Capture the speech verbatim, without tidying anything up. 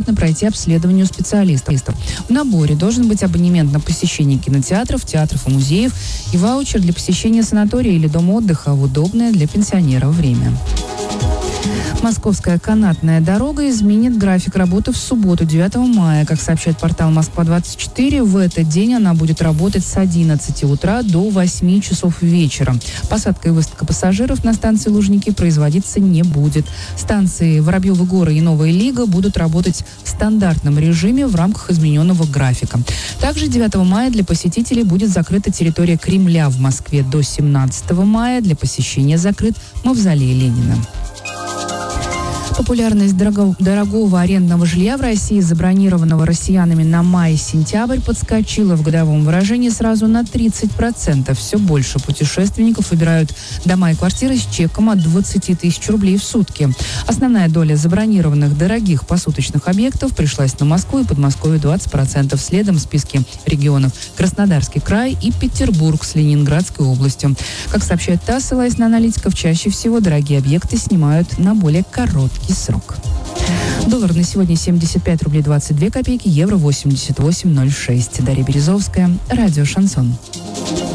бесплатно пройти обследование у специалистов. В наборе должен быть абонемент на посещение кинотеатров, театров и музеев и ваучер для посещения санатория или дома отдыха в удобное для пенсионеров время. Московская канатная дорога изменит график работы в субботу, девятого мая. Как сообщает портал Москва двадцать четыре, в этот день она будет работать с одиннадцати утра до восьми часов вечера. Посадка и высадка пассажиров на станции Лужники производиться не будет. Станции Воробьевы горы и Новая Лига будут работать в стандартном режиме в рамках измененного графика. Также девятого мая для посетителей будет закрыта территория Кремля в Москве. До семнадцатого мая для посещения закрыт Мавзолей Ленина. Популярность дорого, дорогого арендного жилья в России, забронированного россиянами на май-сентябрь, подскочила в годовом выражении сразу на тридцать процентов. Все больше путешественников выбирают дома и квартиры с чеком от двадцати тысяч рублей в сутки. Основная доля забронированных дорогих посуточных объектов пришлась на Москву и Подмосковье двадцать процентов. Следом в списке регионов Краснодарский край и Петербург с Ленинградской областью. Как сообщает ТАСС, ссылаясь на аналитиков, чаще всего дорогие объекты снимают на более короткий срок. Доллар на сегодня семьдесят пять рублей двадцать две копейки, евро восемьдесят восемь ноль шесть. Дарья Березовская, радио «Шансон».